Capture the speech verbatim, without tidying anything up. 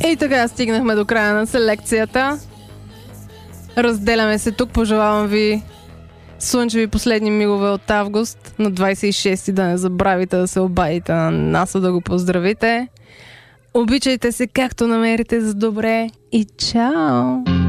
И така стигнахме до края на селекцията. Разделяме се тук. Пожелавам ви слънчеви последни мигове от август. На двадесет и шести да не забравите да се обадите на НАСА да го поздравите. Обичайте се както намерите за добре и чао!